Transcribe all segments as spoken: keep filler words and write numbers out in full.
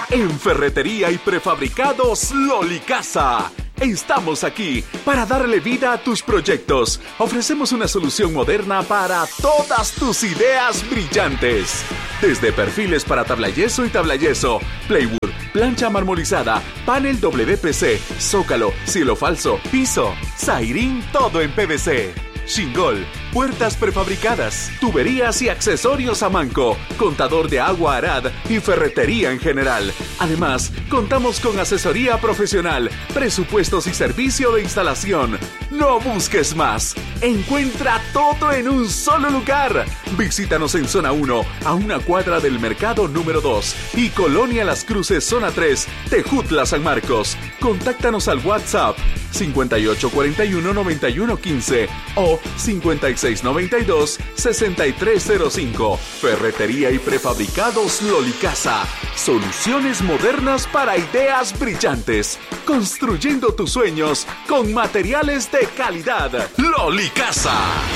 En Ferretería y Prefabricados Lolicasa. Estamos aquí para darle vida a tus proyectos. Ofrecemos una solución moderna para todas tus ideas brillantes. Desde perfiles para tablayeso y tablayeso, plywood, plancha marmorizada, panel W P C, zócalo, cielo falso, piso, Zairin, todo en P V C. Shingol, puertas prefabricadas, tuberías y accesorios a manco, contador de agua Arad y ferretería en general. Además, contamos con asesoría profesional, presupuestos y servicio de instalación. No busques más. Encuentra todo en un solo lugar. Visítanos en Zona uno, a una cuadra del Mercado número dos y Colonia Las Cruces, Zona tres, Tejutla, San Marcos. Contáctanos al WhatsApp cincuenta y ocho cuarenta y uno noventa y uno quince o cincuenta y seis noventa y dos sesenta y tres cero cinco. Ferretería y Prefabricados Lolicasa. Soluciones modernas para ideas brillantes. Construyendo tus sueños con materiales de calidad. Lolicasa.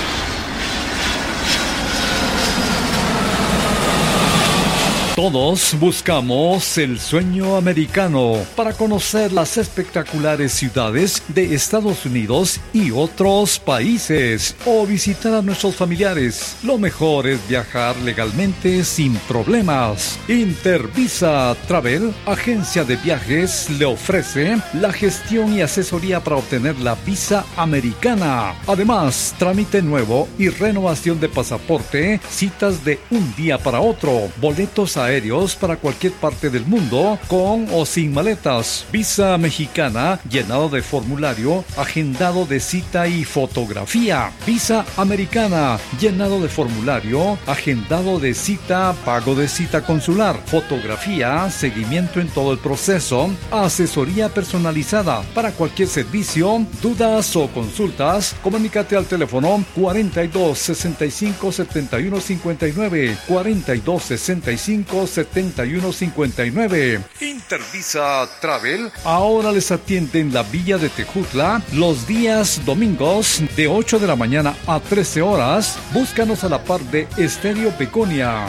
Todos buscamos el sueño americano para conocer las espectaculares ciudades de Estados Unidos y otros países o visitar a nuestros familiares. Lo mejor es viajar legalmente sin problemas. Intervisa Travel, agencia de viajes, le ofrece la gestión y asesoría para obtener la visa americana. Además, trámite nuevo y renovación de pasaporte, citas de un día para otro, boletos a aéreos para cualquier parte del mundo, con o sin maletas, visa mexicana, llenado de formulario, agendado de cita y fotografía, visa americana, llenado de formulario, agendado de cita, pago de cita consular, fotografía, seguimiento en todo el proceso, asesoría personalizada. Para cualquier servicio, dudas o consultas, comunícate al teléfono cuarenta y dos sesenta y cinco setenta y uno cincuenta y nueve, cuarenta y dos sesenta y cinco setenta y uno cincuenta y nueve. Intervisa Travel ahora les atiende en la Villa de Tejutla los días domingos de ocho de la mañana a trece horas. Búscanos a la par de Estéreo Begonia.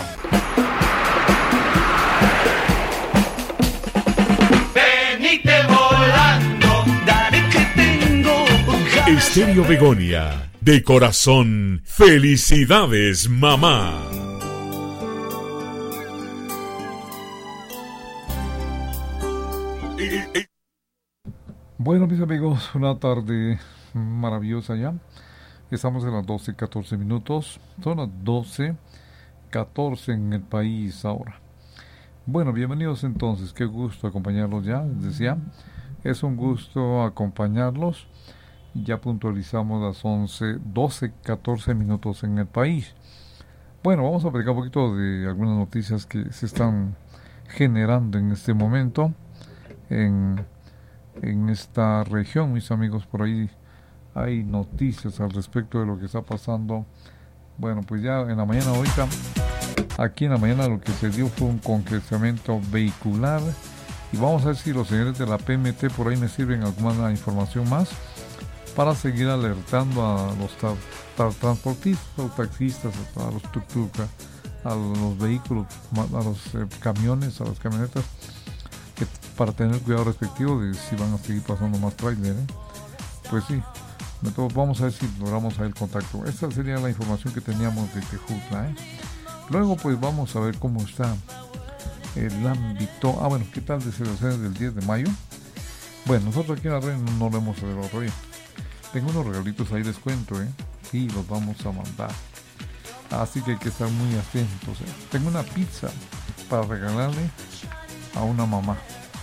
Venite volando, dale que tengo ganas. Estéreo Begonia, de corazón, felicidades, mamá. Bueno, mis amigos, una tarde maravillosa ya. Estamos en las doce catorce minutos. Son las doce catorce en el país ahora. Bueno, bienvenidos entonces. Qué gusto acompañarlos ya. Les decía, es un gusto acompañarlos. Ya puntualizamos las once, doce catorce minutos en el país. Bueno, vamos a platicar un poquito de algunas noticias que se están generando en este momento en, en esta región, mis amigos. Por ahí hay noticias al respecto de lo que está pasando. Bueno, pues ya en la mañana ahorita, aquí en la mañana lo que se dio fue un congestionamiento vehicular, y vamos a ver si los señores de la P M T por ahí me sirven alguna información más para seguir alertando a los tra- tra- transportistas, a los taxistas, a los tuk-tuk, a los vehículos, a los eh, camiones, a las camionetas, que para tener cuidado respectivo de si van a seguir pasando más trailer, ¿eh? Pues sí, entonces vamos a ver si logramos ahí el contacto. Esta sería la información que teníamos de Tejutla, ¿eh? Luego pues vamos a ver cómo está el ámbito. Ah, bueno, ¿qué tal de celebraciones del diez de mayo? Bueno, nosotros aquí en la red no, no lo hemos celebrado todavía. Tengo unos regalitos ahí, les cuento, ¿eh? Sí, los vamos a mandar. Así que hay que estar muy atentos, ¿eh? Tengo una pizza para regalarle a una mamá.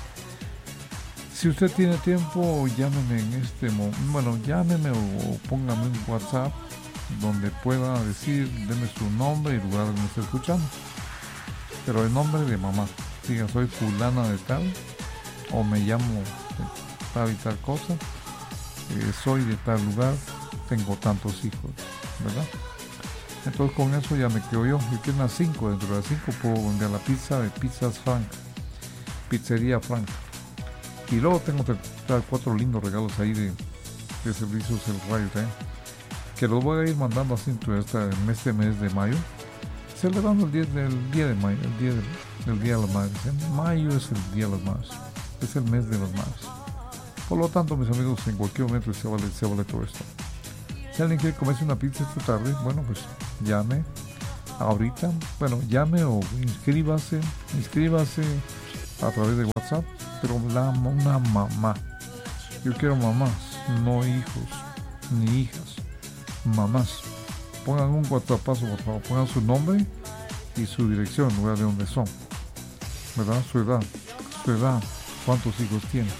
Si usted tiene tiempo, llámeme en este momento. Bueno, llámeme o, o póngame un WhatsApp donde pueda decir, deme su nombre y el lugar donde me esté escuchando. Pero el nombre de mamá. Diga, soy fulana de tal, o me llamo de tal y tal cosa, eh, soy de tal lugar, tengo tantos hijos, ¿verdad? Entonces con eso ya me quedo yo. Yo quiero unas cinco, dentro de las cinco puedo vender la pizza de Pizzas Frank, Pizzería Frank. Y luego tengo cuatro lindos regalos ahí de, de servicios del radio, ¿eh? Que los voy a ir mandando así en este mes de mayo, celebrando el día, del día de mayo, el día del, el Día de las Madres. En mayo es el Día de las Madres, es el mes de las madres. Por lo tanto, mis amigos, en cualquier momento se vale, se vale todo esto. Si alguien quiere comerse una pizza esta tarde, bueno, pues llame ahorita, bueno, llame o inscríbase, inscríbase a través de WhatsApp, pero la, una mamá. Yo quiero mamás, no hijos, ni hijas, mamás. Pongan un WhatsAppazo, por favor, pongan su nombre y su dirección, en lugar de dónde son, ¿verdad? Su edad, su edad, cuántos hijos tienen.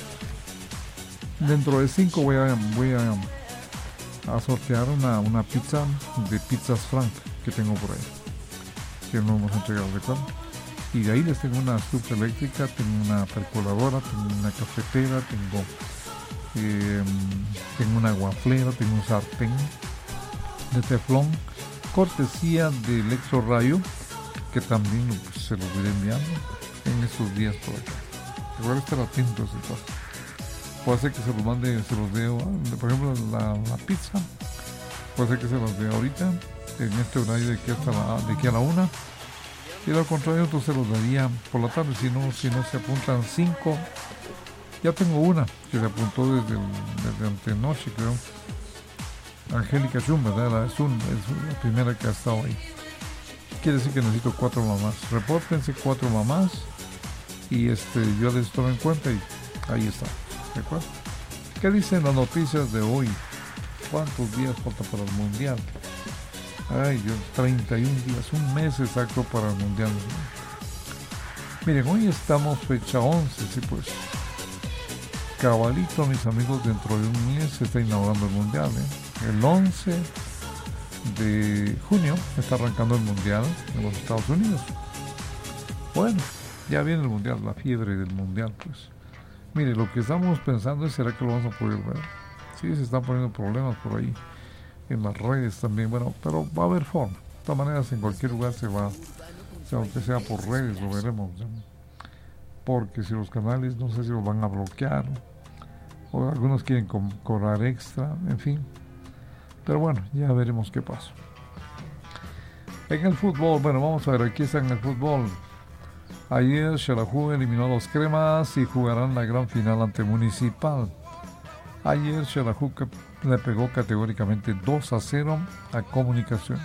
Dentro de cinco voy a, voy a, a sortear una, una pizza de Pizzas Frank que tengo por ahí, que no hemos entregado, ¿recuerdan? Y de ahí les tengo una estufa eléctrica, tengo una percoladora, tengo una cafetera, tengo, eh, tengo una guaflera, tengo un sartén de teflón, cortesía de Electro Rayo, que también pues, se los iré enviando en estos días por acá. Recuerden estar atentos entonces. Puede ser que se los mande, se los dé, por ejemplo, la, la pizza, puede ser que se los dé ahorita, en este horario de aquí hasta la, de aquí a la una, y al contrario, entonces se los daría por la tarde, si no, si no se apuntan cinco. Ya tengo una que se apuntó desde, el, desde antenoche, creo. Angélica Schum, ¿verdad? Es, un, es la primera que ha estado ahí. Quiere decir que necesito cuatro mamás. Repórtense cuatro mamás y este, yo les tomo en cuenta y ahí está. ¿De acuerdo? ¿Qué dicen las noticias de hoy? ¿Cuántos días falta para el Mundial? Ay, Dios, treinta y un días, un mes exacto para el Mundial. Miren, hoy estamos fecha once, sí pues. Cabalito, mis amigos, dentro de un mes se está inaugurando el Mundial, ¿eh? El once de junio está arrancando el Mundial en los Estados Unidos. Bueno, ya viene el Mundial, la fiebre del Mundial, pues. Mire, lo que estamos pensando es, ¿será que lo vamos a poder ver? Sí, se están poniendo problemas por ahí, en las redes también, bueno, pero va a haber forma. De todas maneras, en cualquier lugar se va, o sea, aunque sea por redes, lo veremos, ¿no? Porque si los canales, no sé si los van a bloquear, o algunos quieren co- cobrar extra, en fin. Pero bueno, ya veremos qué pasa. En el fútbol, bueno, vamos a ver, aquí está en el fútbol. Ayer Xelajú eliminó a los Cremas y jugarán la gran final ante Municipal. Ayer Xelajú le pegó categóricamente dos a cero a Comunicaciones.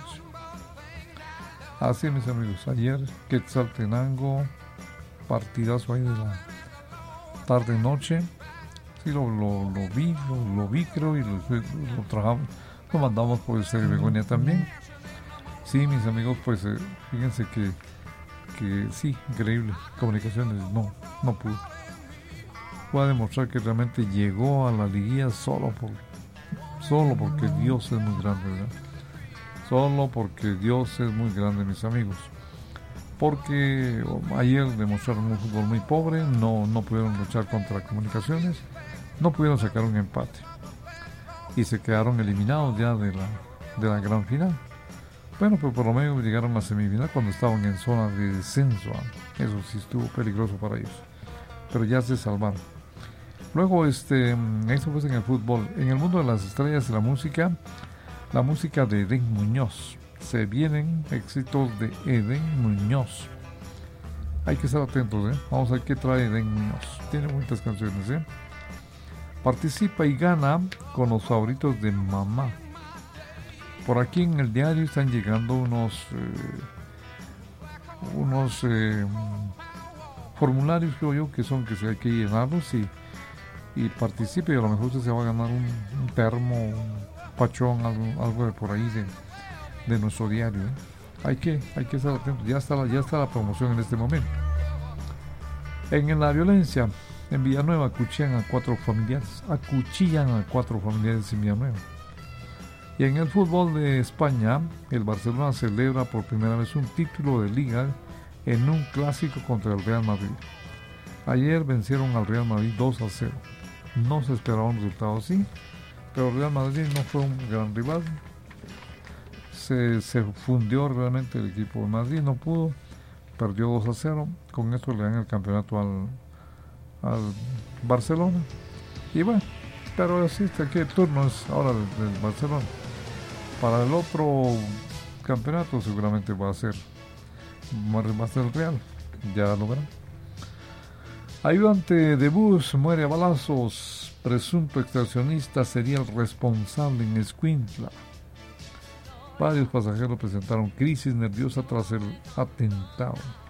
Así, mis amigos, ayer Quetzaltenango, partidazo ahí de la tarde-noche. Sí, lo, lo, lo vi, lo, lo vi creo y lo, lo trabajamos. Lo mandamos por Estéreo Begonia también. Sí, mis amigos, pues eh, fíjense que, que sí, increíble. Comunicaciones no, no pudo. Fue a demostrar que realmente llegó a la liguilla solo por, solo porque Dios es muy grande, ¿verdad? Solo porque Dios es muy grande, mis amigos. Porque ayer demostraron un fútbol muy pobre, no, no pudieron luchar contra Comunicaciones, no pudieron sacar un empate. Y se quedaron eliminados ya de la, de la gran final. Bueno, pues por lo menos llegaron a la semifinal cuando estaban en zona de descenso. Eso sí estuvo peligroso para ellos. Pero ya se salvaron. Luego, este, eso fue en el fútbol. En el mundo de las estrellas de la música, la música de Edén Muñoz. Se vienen éxitos de Edén Muñoz. Hay que estar atentos, ¿eh? Vamos a ver qué trae Edén Muñoz. Tiene muchas canciones, ¿eh? Participa y gana con los favoritos de mamá. Por aquí en el diario están llegando unos eh, unos eh, formularios, creo yo, que son que hay que llenarlos y, y participe, y a lo mejor usted se va a ganar un, un termo, un pachón, algo, algo de por ahí de, de nuestro diario, ¿eh? Hay que, hay que estar atentos. Ya está, la, ya está la promoción en este momento. En la violencia, en Villanueva acuchillan a cuatro familiares, acuchillan a cuatro familiares en Villanueva. Y en el fútbol de España, el Barcelona celebra por primera vez un título de liga en un clásico contra el Real Madrid. Ayer vencieron al Real Madrid dos a cero. No se esperaba un resultado así, pero el Real Madrid no fue un gran rival. Se, se fundió realmente el equipo de Madrid, no pudo, perdió dos a cero. Con esto le dan el campeonato al, al Barcelona. Y bueno, pero así está que el turno es ahora del, del Barcelona. Para el otro campeonato seguramente va a ser va a ser el Real, Ya lo verán. Ayudante de bus muere a balazos. Presunto extorsionista sería el responsable en Escuintla. Varios pasajeros presentaron crisis nerviosa tras el atentado.